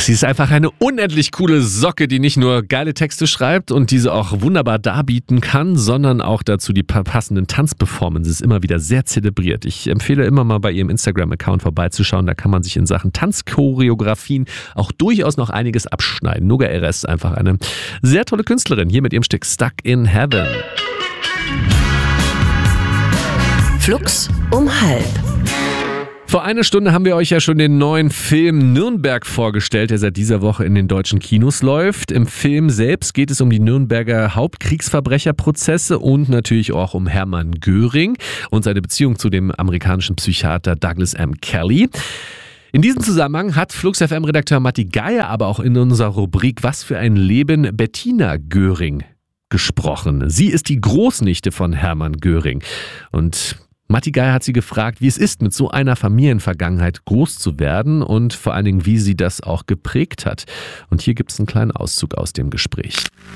Sie ist einfach eine unendlich coole Socke, die nicht nur geile Texte schreibt und diese auch wunderbar darbieten kann, sondern auch dazu die passenden Tanzperformances immer wieder sehr zelebriert. Ich empfehle immer mal bei ihrem Instagram-Account vorbeizuschauen, da kann man sich in Sachen Tanzchoreografien auch durchaus noch einiges abschneiden. Nuga Eres ist einfach eine sehr tolle Künstlerin, hier mit ihrem Stück Stuck in Heaven. Flux um 12:30. Vor einer Stunde haben wir euch ja schon den neuen Film Nürnberg vorgestellt, der seit dieser Woche in den deutschen Kinos läuft. Im Film selbst geht es um die Nürnberger Hauptkriegsverbrecherprozesse und natürlich auch um Hermann Göring und seine Beziehung zu dem amerikanischen Psychiater Douglas M. Kelly. In diesem Zusammenhang hat Flux FM-Redakteur Matti Geier aber auch in unserer Rubrik Was für ein Leben Bettina Göring gesprochen. Sie ist die Großnichte von Hermann Göring und Matti Geier hat sie gefragt, wie es ist, mit so einer Familienvergangenheit groß zu werden und vor allen Dingen, wie sie das auch geprägt hat. Und hier gibt es einen kleinen Auszug aus dem Gespräch.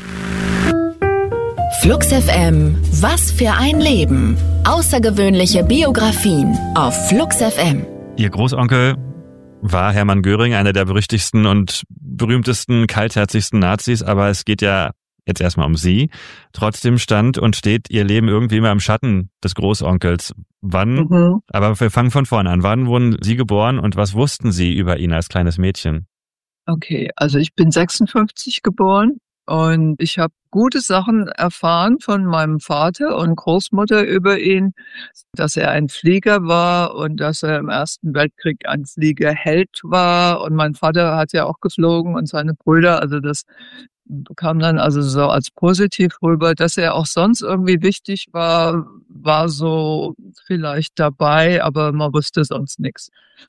Flux FM, was für ein Leben. Außergewöhnliche Biografien auf Flux FM. Ihr Großonkel war Hermann Göring, einer der berüchtigsten und berühmtesten, kaltherzigsten Nazis, aber es geht ja jetzt erstmal um Sie. Trotzdem stand und steht Ihr Leben irgendwie immer im Schatten des Großonkels. Wann, aber wir fangen von vorne an. Wann wurden Sie geboren und was wussten Sie über ihn als kleines Mädchen? Okay, also ich bin 56 geboren und ich habe gute Sachen erfahren von meinem Vater und Großmutter über ihn, dass er ein Flieger war und dass er im Ersten Weltkrieg ein Fliegerheld war. Und mein Vater hat ja auch geflogen und seine Brüder, also das kam dann also so als positiv rüber. Dass er auch sonst irgendwie wichtig war, war so vielleicht dabei, aber man wusste sonst nichts.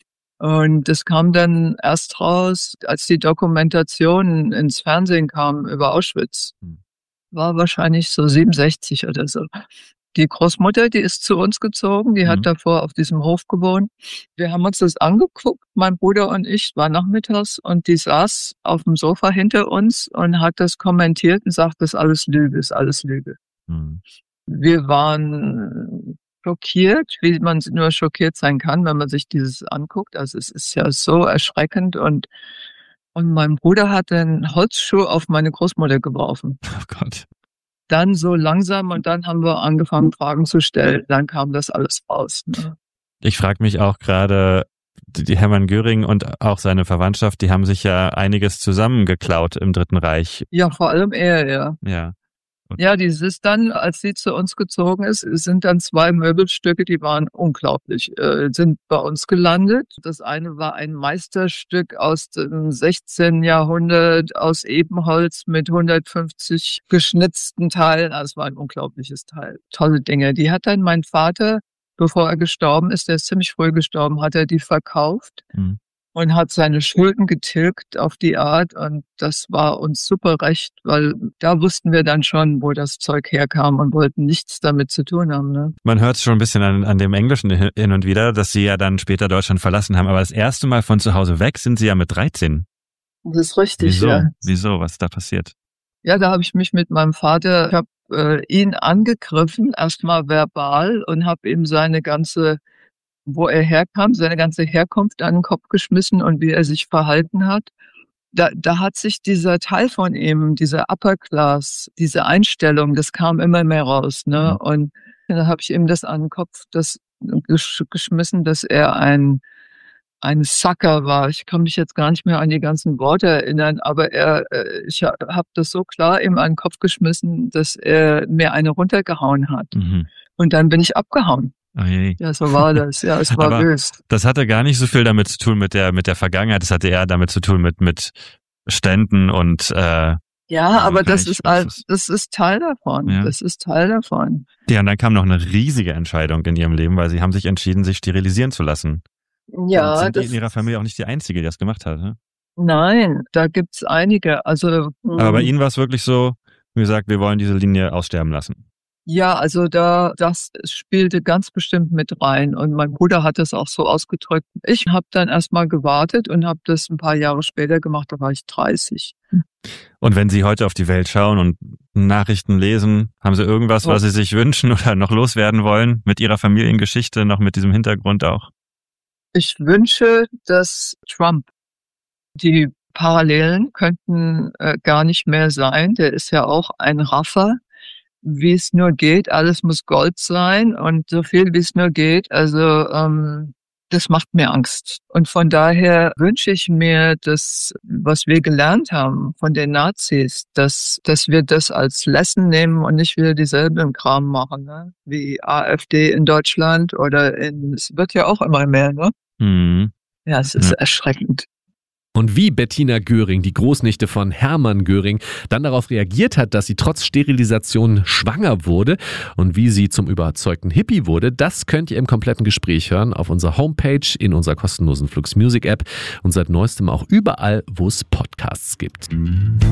Und das kam dann erst raus, als die Dokumentation ins Fernsehen kam über Auschwitz. War wahrscheinlich so 67 oder so. Die Großmutter, die ist zu uns gezogen, die hat davor auf diesem Hof gewohnt. Wir haben uns das angeguckt, mein Bruder und ich, war nachmittags und die saß auf dem Sofa hinter uns und hat das kommentiert und sagt, das ist alles Lüge, ist alles Lüge. Wir waren schockiert, wie man nur schockiert sein kann, wenn man sich dieses anguckt. Also es ist ja so erschreckend und mein Bruder hat einen Holzschuh auf meine Großmutter geworfen. Oh Gott. Dann so langsam und dann haben wir angefangen, Fragen zu stellen. Dann kam das alles raus. Ne? Ich frage mich auch gerade, die Hermann Göring und auch seine Verwandtschaft, die haben sich ja einiges zusammengeklaut im Dritten Reich. Ja, vor allem er, ja. Ja. Ja, dieses dann, als sie zu uns gezogen ist, sind dann 2 Möbelstücke, die waren unglaublich, sind bei uns gelandet. Das eine war ein Meisterstück aus dem 16. Jahrhundert, aus Ebenholz mit 150 geschnitzten Teilen. Also es war ein unglaubliches Teil. Tolle Dinge. Die hat dann mein Vater, bevor er gestorben ist, der ist ziemlich früh gestorben, hat er die verkauft. Und hat seine Schulden getilgt auf die Art und das war uns super recht, weil da wussten wir dann schon, wo das Zeug herkam und wollten nichts damit zu tun haben. Ne? Man hört es schon ein bisschen an dem Englischen hin und wieder, dass Sie ja dann später Deutschland verlassen haben, aber das erste Mal von zu Hause weg sind Sie ja mit 13. Das ist richtig, Wieso? ja. Wieso? Was ist da passiert? Ja, da habe ich mich mit meinem Vater, ich habe ihn angegriffen, erstmal verbal und habe ihm seine ganze wo er herkam, seine ganze Herkunft an den Kopf geschmissen und wie er sich verhalten hat. Da hat sich dieser Teil von ihm, dieser Upper Class, diese Einstellung, das kam immer mehr raus. Ne? Und dann habe ich ihm das an den Kopf geschmissen, dass er ein Sucker war. Ich kann mich jetzt gar nicht mehr an die ganzen Worte erinnern, aber ich habe das so klar ihm an den Kopf geschmissen, dass er mir eine runtergehauen hat. Und dann bin ich abgehauen. Oh je. Ja, so war das. Ja, es war böse. Das hatte gar nicht so viel damit zu tun mit der Vergangenheit. Das hatte eher damit zu tun mit Ständen und ja, aber das ist Teil davon. Ja. Das ist Teil davon. Ja, und dann kam noch eine riesige Entscheidung in Ihrem Leben, weil Sie haben sich entschieden, sich sterilisieren zu lassen. Ja, und sind in Ihrer Familie auch nicht die Einzige, die das gemacht hat, ne? Nein, da gibt's einige. Also, aber bei Ihnen war es wirklich so, wie gesagt, wir wollen diese Linie aussterben lassen. Ja, also das spielte ganz bestimmt mit rein und mein Bruder hat das auch so ausgedrückt. Ich habe dann erstmal gewartet und habe das ein paar Jahre später gemacht, da war ich 30. Und wenn Sie heute auf die Welt schauen und Nachrichten lesen, haben Sie irgendwas, was Sie sich wünschen oder noch loswerden wollen mit Ihrer Familiengeschichte, noch mit diesem Hintergrund auch? Ich wünsche, dass Trump die Parallelen könnten gar nicht mehr sein. Der ist ja auch ein Raffer, wie es nur geht. Alles muss Gold sein und so viel, wie es nur geht. Also das macht mir Angst. Und von daher wünsche ich mir, dass, was wir gelernt haben von den Nazis, dass wir das als Lesson nehmen und nicht wieder dieselben Kram machen, ne? Wie AfD in Deutschland oder es wird ja auch immer mehr, ne? Mhm. Ja, es ist erschreckend. Und wie Bettina Göring, die Großnichte von Hermann Göring, dann darauf reagiert hat, dass sie trotz Sterilisation schwanger wurde und wie sie zum überzeugten Hippie wurde, das könnt ihr im kompletten Gespräch hören auf unserer Homepage, in unserer kostenlosen Flux Music App und seit neuestem auch überall, wo es Podcasts gibt.